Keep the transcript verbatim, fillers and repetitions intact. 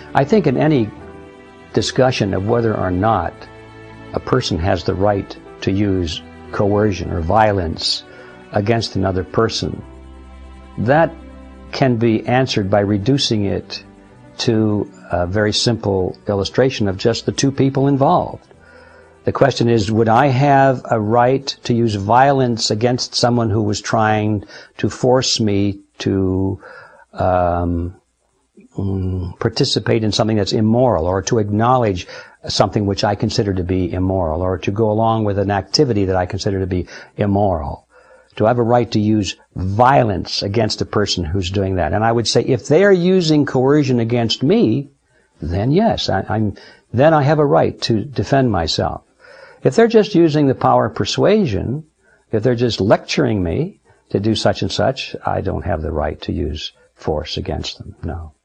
I think in any discussion of whether or not a person has the right to use coercion or violence against another person, that can be answered by reducing it to a very simple illustration of just the two people involved. The question is, would I have a right to use violence against someone who was trying to force me to um, participate in something that's immoral, or to acknowledge something which I consider to be immoral, or to go along with an activity that I consider to be immoral? Do I have a right to use violence against a person who's doing that? And I would say, if they are using coercion against me, then yes, I, I'm, then I have a right to defend myself. If they're just using the power of persuasion, if they're just lecturing me to do such and such, I don't have the right to use force against them, no.